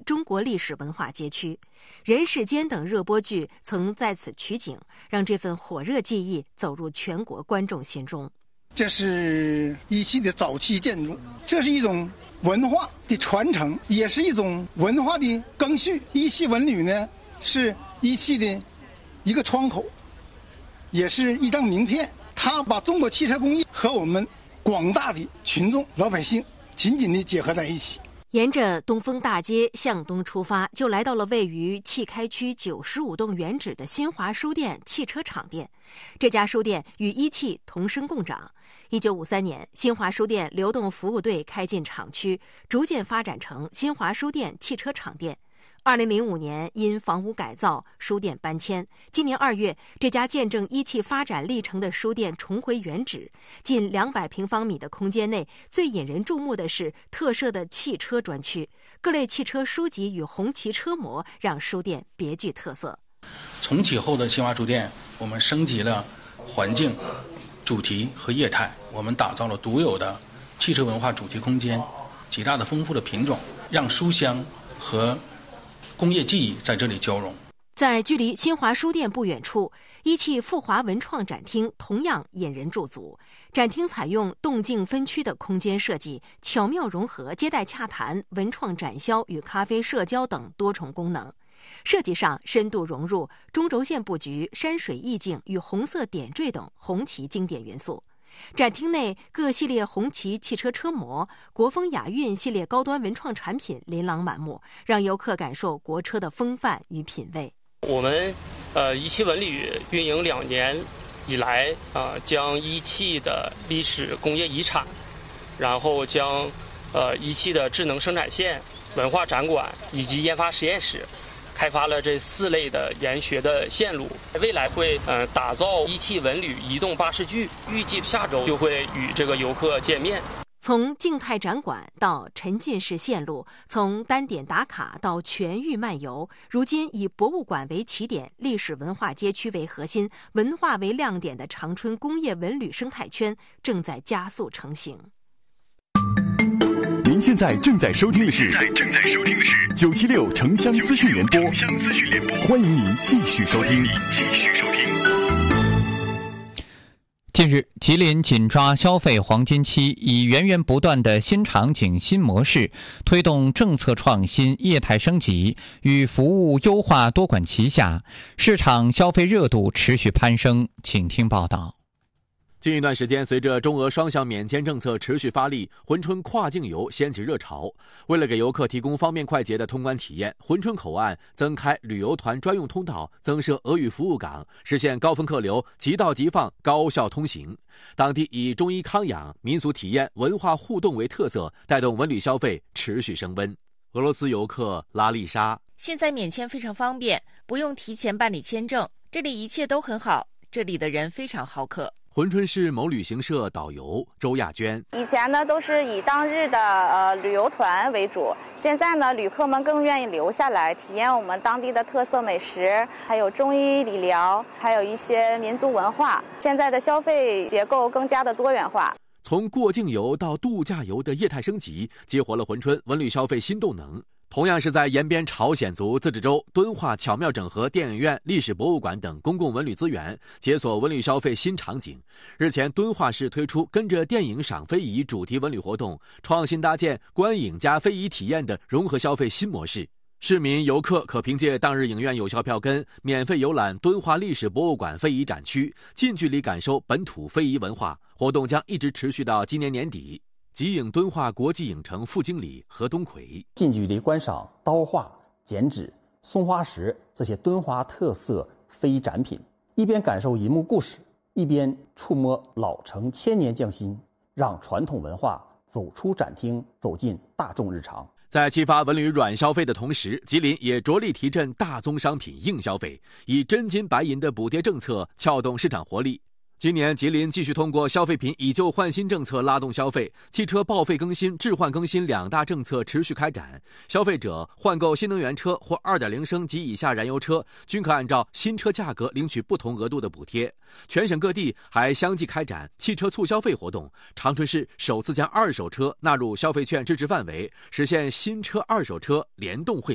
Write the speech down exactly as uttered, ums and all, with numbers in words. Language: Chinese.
中国历史文化街区。人世间等热播剧曾在此取景，让这份火热记忆走入全国观众心中。 这是一汽的早期建筑，这是一种文化的传承，也是一种文化的更续。一汽文旅呢，是一汽的一个窗口，也是一张名片。它把中国汽车工业和我们广大的群众老百姓紧紧地结合在一起。 沿着东风大街向东出发，就来到了位于汽开区九十五栋原址的新华书店汽车厂店。这家书店与一汽同生共长。一九五三年，新华书店流动服务队开进厂区，逐渐发展成新华书店汽车厂店。二零零五年，因房屋改造，书店搬迁。今年二月，这家见证一汽发展历程的书店重回原址。近两百平方米的空间内，最引人注目的是特设的汽车专区，各类汽车书籍与红旗车模让书店别具特色。 重启后的新华书店，我们升级了环境、主题和业态，我们打造了独有的汽车文化主题空间，极大的丰富的品种，让书香和工业技艺在这里交融。 在距离新华书店不远处，一汽富华文创展厅同样引人驻足。展厅采用动静分区的空间设计，巧妙融合接待洽谈、文创展销与咖啡社交等多重功能。设计上深度融入中轴线布局、山水意境与红色点缀等红旗经典元素。展厅内各系列红旗汽车车模、国风雅韵系列高端文创产品琳琅满目，让游客感受国车的风范与品味。 我们呃一汽文旅运营两年以来啊、呃，将一汽的历史工业遗产，然后将呃一汽的智能生产线、文化展馆以及研发实验室，开发了这四类的研学的线路，未来会呃打造一汽文旅移动巴士剧，预计下周就会与这个游客见面。 从静态展馆到沉浸式线路，从单点打卡到全域漫游，如今以博物馆为起点、历史文化街区为核心、文化为亮点的长春工业文旅生态圈正在加速成型。 您现在正在收听的是正在收听的是九七六城乡资讯联播，欢迎您继续收听。继续收听。 近日，吉林紧抓消费黄金期，以源源不断的新场景、新模式，推动政策创新、业态升级与服务优化多管齐下，市场消费热度持续攀升。请听报道。 近一段时间，随着中俄双向免签政策持续发力，珲春跨境游掀起热潮。为了给游客提供方便快捷的通关体验，珲春口岸增开旅游团专用通道，增设俄语服务岗，实现高峰客流即到即放、高效通行。当地以中医康养、民俗体验、文化互动为特色，带动文旅消费持续升温。俄罗斯游客拉丽莎： 现在免签非常方便，不用提前办理签证，这里一切都很好，这里的人非常好客。 珲春市某旅行社导游周亚娟： 以前呢都是以当日的呃旅游团为主，现在呢旅客们更愿意留下来体验我们当地的特色美食，还有中医理疗，还有一些民族文化。现在的消费结构更加的多元化。 从过境游到度假游的业态升级，激活了珲春文旅消费新动能。同样是在延边朝鲜族自治州敦化，巧妙整合电影院、历史博物馆等公共文旅资源，解锁文旅消费新场景。日前，敦化市推出跟着电影赏非遗主题文旅活动，创新搭建观影加非遗体验的融合消费新模式。市民游客可凭借当日影院有效票根，免费游览敦化历史博物馆非遗展区，近距离感受本土非遗文化。活动将一直持续到今年年底。吉影敦化国际影城副经理何东奎： 近距离观赏刀画、剪纸、松花石这些敦化特色非遗展品，一边感受银幕故事，一边触摸老城千年匠心，让传统文化走出展厅，走进大众日常。 在激发文旅软消费的同时，吉林也着力提振大宗商品硬消费，以真金白银的补贴政策撬动市场活力。今年，吉林继续通过消费品以旧换新政策拉动消费，汽车报废更新、置换更新两大政策持续开展。消费者换购新能源车或 二点零 升及以下燃油车，均可按照新车价格领取不同额度的补贴。全省各地还相继开展汽车促消费活动。长春市首次将二手车纳入消费券支持范围，实现新车、二手车联动惠民。